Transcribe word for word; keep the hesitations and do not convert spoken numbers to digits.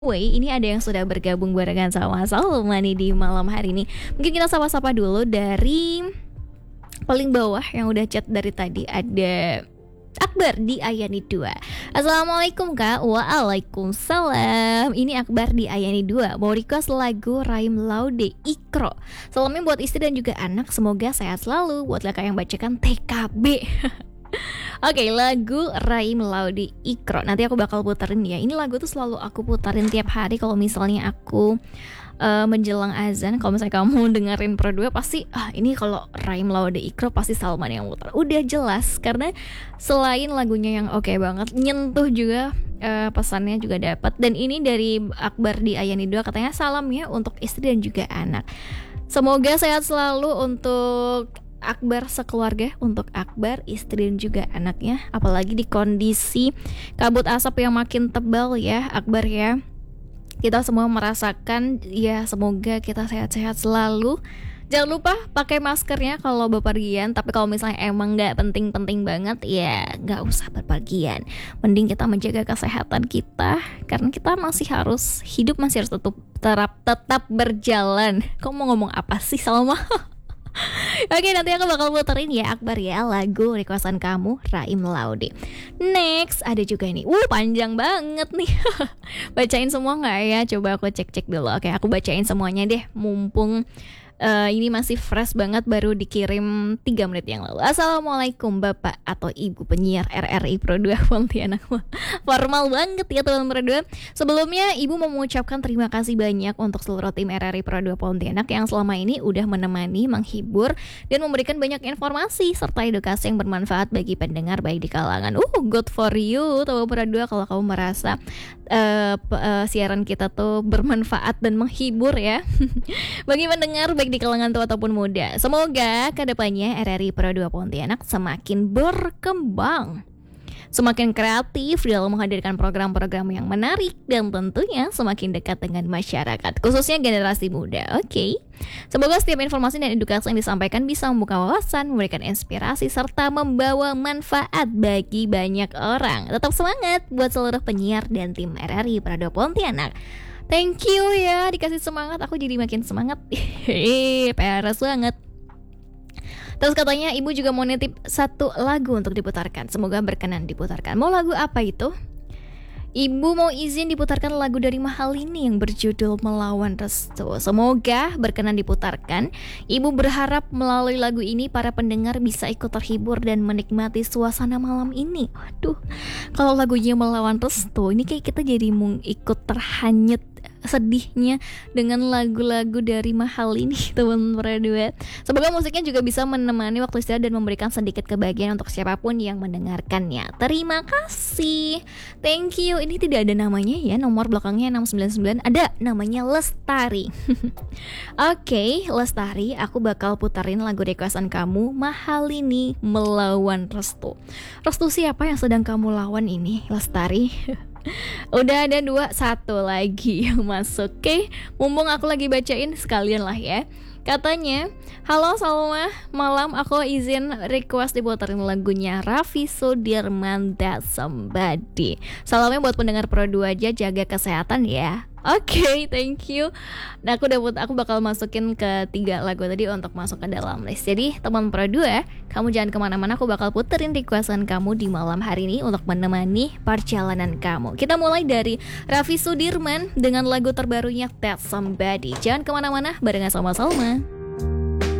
Way, ini ada yang sudah bergabung barengan sama Salma nih di malam hari ini. Mungkin kita sapa-sapa dulu dari paling bawah yang udah chat dari tadi. Ada Akbar di Ayani dua. Assalamualaikum Kak. Waalaikumsalam. Ini Akbar di Ayani dua. Mau request lagu Raim Laude Ikro. Salamnya buat istri dan juga anak. Semoga sehat selalu. Buat kakak yang bacakan T K B. Oke, okay, lagu Raim Laude Ikro. Nanti aku bakal puterin ya. Ini lagu tuh selalu aku puterin tiap hari kalau misalnya aku uh, menjelang azan. Kalau misalnya kamu dengerin Pro dua pasti ah ini kalau Raim Laude Ikro pasti Salman yang muter. Udah jelas karena selain lagunya yang oke okay banget, nyentuh juga uh, pesannya juga dapat. Dan ini dari Akbar di Ayani dua, katanya salam ya untuk istri dan juga anak. Semoga sehat selalu untuk Akbar sekeluarga, untuk Akbar, istri dan juga anaknya. Apalagi di kondisi kabut asap yang makin tebal ya Akbar ya. Kita semua merasakan ya, semoga kita sehat-sehat selalu. Jangan lupa pakai maskernya kalau bepergian. Tapi kalau misalnya emang gak penting-penting banget, ya gak usah bepergian. Mending kita menjaga kesehatan kita, karena kita masih harus hidup, masih harus tetap, tetap, tetap berjalan. Kok mau ngomong apa sih Salma? Oke, nanti aku bakal puterin ya Akbar ya lagu requestan kamu Raim Laude. Next ada juga ini. Uh panjang banget nih. Bacain semua gak ya? Coba aku cek-cek dulu. Oke, aku bacain semuanya deh. Mumpung uh, ini masih fresh banget, baru dikirim tiga menit yang lalu. Assalamualaikum Bapak atau Ibu penyiar R R I Pro dua Pontianak. Formal banget ya teman Pro dua. Sebelumnya Ibu mau mengucapkan terima kasih banyak untuk seluruh tim R R I Pro dua Pontianak yang selama ini udah menemani, menghibur, dan memberikan banyak informasi serta edukasi yang bermanfaat bagi pendengar baik di kalangan uh good for you teman Pro dua kalau kamu merasa uh, uh, siaran kita tuh bermanfaat dan menghibur ya. Bagi pendengar baik di kalangan tua ataupun muda, semoga kedepannya R R I Pro dua Pontianak semakin berkembang, semakin kreatif dalam menghadirkan program-program yang menarik, dan tentunya semakin dekat dengan masyarakat, khususnya generasi muda. Oke, okay. Semoga setiap informasi dan edukasi yang disampaikan bisa membuka wawasan, memberikan inspirasi, serta membawa manfaat bagi banyak orang. Tetap semangat buat seluruh penyiar dan tim R R I Pro dua Pontianak. Thank you ya, dikasih semangat, aku jadi makin semangat. Hehehe, peres banget. Terus katanya ibu juga mau nitip satu lagu untuk diputarkan. Semoga berkenan diputarkan. Mau lagu apa itu? Ibu mau izin diputarkan lagu dari Mahal ini yang berjudul Melawan Restu. Semoga berkenan diputarkan. Ibu berharap melalui lagu ini para pendengar bisa ikut terhibur dan menikmati suasana malam ini. Aduh, kalau lagunya Melawan Restu, ini kayak kita jadi mau ikut terhanyut sedihnya dengan lagu-lagu dari Mahal ini teman Pro dua. Semoga musiknya juga bisa menemani waktu istirahat dan memberikan sedikit kebahagiaan untuk siapapun yang mendengarkannya. Terima kasih. Thank you. Ini tidak ada namanya ya, nomor belakangnya enam sembilan sembilan. Ada namanya Lestari. Oke, okay, Lestari, aku bakal putarin lagu requestan kamu Mahal ini Melawan Restu. Restu siapa yang sedang kamu lawan ini, Lestari? Udah ada dua, satu lagi yang masuk. Oke, mumpung aku lagi bacain sekalian lah ya. Katanya, halo Salma, malam aku izin request diputerin lagunya Raffi Sudirman That Somebody. Salamnya buat pendengar Pro dua aja, jaga kesehatan ya. Oke, okay, thank you. Nah, aku dapat aku bakal masukin ke tiga lagu tadi untuk masuk ke dalam list. Jadi teman Pro dua, kamu jangan kemana-mana. Aku bakal puterin requestan kamu di malam hari ini untuk menemani perjalanan kamu. Kita mulai dari Raffi Sudirman dengan lagu terbarunya That Somebody. Jangan kemana-mana, barengan sama Salma.